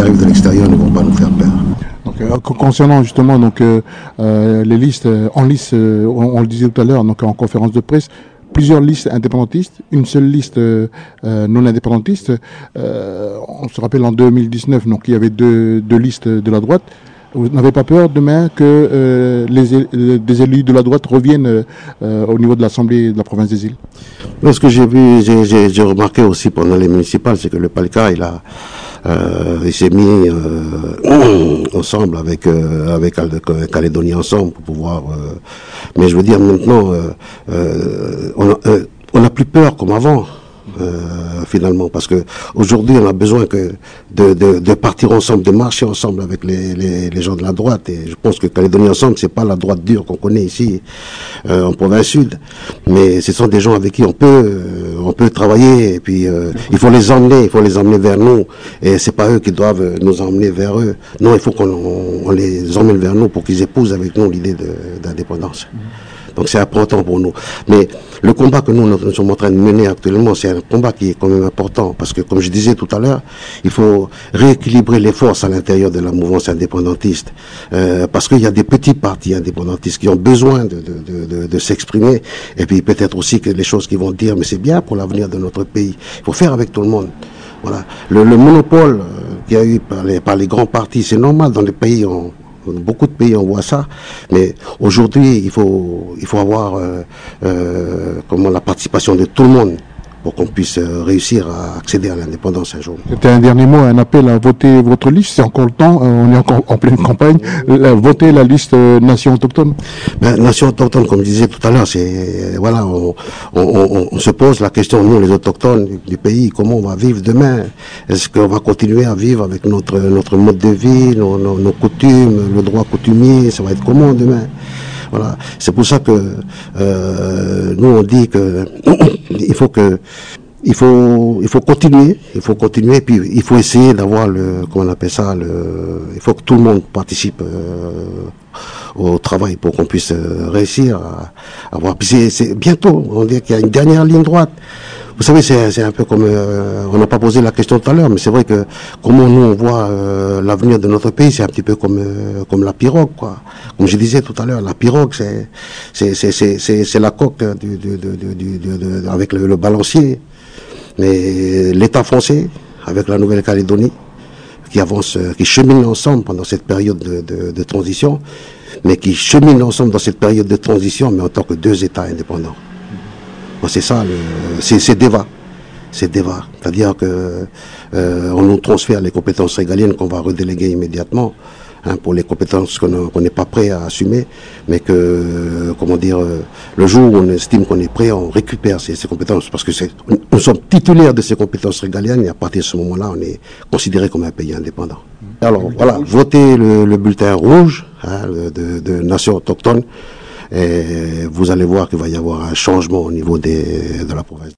arrivent de l'extérieur ne vont pas nous faire peur. Donc, concernant justement les listes, on le disait tout à l'heure, donc en conférence de presse, plusieurs listes indépendantistes, une seule liste non indépendantiste. On se rappelle en 2019, donc il y avait deux listes de la droite. Vous n'avez pas peur demain que des élus de la droite reviennent au niveau de l'Assemblée de la province des îles? Ce que j'ai vu, j'ai remarqué aussi pendant les municipales, c'est que le PALCA, il s'est mis ensemble avec Calédonie ensemble pour pouvoir. Mais je veux dire maintenant, on n'a plus peur comme avant. Finalement, parce que aujourd'hui on a besoin de partir ensemble, de marcher ensemble avec les gens de la droite, et je pense que Calédonie ensemble, c'est pas la droite dure qu'on connaît ici en province sud, mais ce sont des gens avec qui on peut travailler, et puis il faut les emmener vers nous, et c'est pas eux qui doivent nous emmener vers eux. Non, il faut qu'on les emmène vers nous pour qu'ils épousent avec nous l'idée d'indépendance. Donc c'est important pour nous. Mais le combat que nous sommes en train de mener actuellement, c'est un combat qui est quand même important. Parce que, comme je disais tout à l'heure, il faut rééquilibrer les forces à l'intérieur de la mouvance indépendantiste. Parce qu'il y a des petits partis indépendantistes qui ont besoin de s'exprimer. Et puis peut-être aussi que les choses qu'ils vont dire, mais c'est bien pour l'avenir de notre pays. Il faut faire avec tout le monde. Voilà. Le monopole qu'il y a eu par les grands partis, c'est normal dans les pays... Beaucoup de pays on voit ça, mais aujourd'hui il faut avoir la participation de tout le monde pour qu'on puisse réussir à accéder à l'indépendance un jour. C'était un dernier mot, un appel à voter votre liste, c'est encore le temps, on est encore en pleine campagne, voter la liste Nation autochtone. Nation autochtone, comme je disais tout à l'heure, c'est voilà, on se pose la question, nous les autochtones du pays, comment on va vivre demain? Est-ce qu'on va continuer à vivre avec notre mode de vie, nos coutumes, le droit coutumier, ça va être comment demain? Voilà, c'est pour ça que nous on dit que il faut continuer, puis il faut essayer d'avoir il faut que tout le monde participe au travail pour qu'on puisse réussir à avoir. Puis c'est bientôt, on dit qu'il y a une dernière ligne droite. Vous savez, c'est un peu comme, on n'a pas posé la question tout à l'heure, mais c'est vrai que comment nous on voit l'avenir de notre pays, c'est un petit peu comme la pirogue, quoi. Comme je disais tout à l'heure, la pirogue, c'est la coque avec le balancier. Mais l'État français, avec la Nouvelle-Calédonie, qui avance, qui chemine ensemble pendant cette période de transition, mais qui chemine ensemble dans cette période de transition, mais en tant que deux États indépendants. C'est ça, c'est DEVA. C'est DEVA. C'est-à-dire que on nous transfère les compétences régaliennes qu'on va redéléguer immédiatement pour les compétences qu'on n'est pas prêt à assumer, mais que, le jour où on estime qu'on est prêt, on récupère ces compétences, parce que nous sommes titulaires de ces compétences régaliennes, et à partir de ce moment-là, on est considéré comme un pays indépendant. Alors voilà, votez le bulletin rouge de Nation autochtone, et vous allez voir qu'il va y avoir un changement au niveau de la province.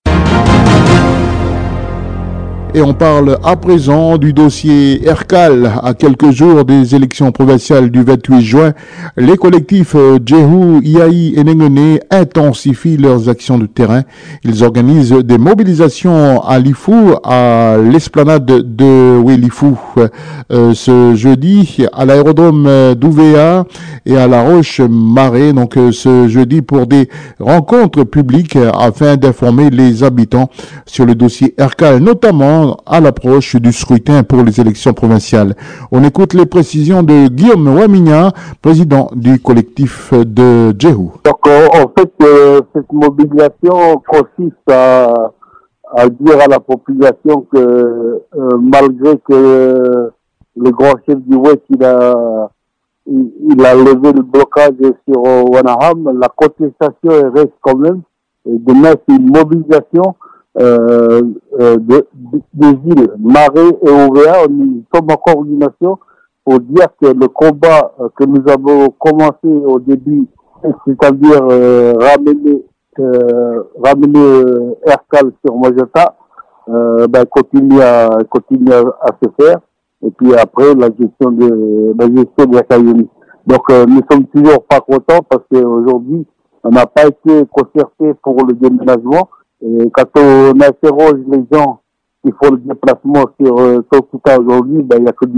Et on parle à présent du dossier Erkal. À quelques jours des élections provinciales du 28 juin, les collectifs Djehu, Iaï et Nengene intensifient leurs actions de terrain. Ils organisent des mobilisations à Lifou, à l'esplanade de Lifou, ce jeudi, à l'aérodrome d'Ouvéa et à La Roche-Marais, donc ce jeudi, pour des rencontres publiques afin d'informer les habitants sur le dossier Erkal, notamment à l'approche du scrutin pour les élections provinciales. On écoute les précisions de Guillaume Waminia, président du collectif de Djehu. Donc en fait, cette mobilisation consiste à dire à la population que malgré que le grand chef du Ouest il a levé le blocage sur Wanaham, la contestation reste quand même. Et demain, c'est une mobilisation des îles Marais et Ouvéa. Nous sommes en coordination pour dire que le combat que nous avons commencé au début, c'est-à-dire ramener Erkal sur Majota, continue à se faire. Et puis après la gestion de la Calédonie. Donc nous sommes toujours pas contents parce qu'aujourd'hui on n'a pas été concerté pour le déménagement. Et quand on interroge les gens qui font le déplacement sur Tokuta aujourd'hui, il y a que du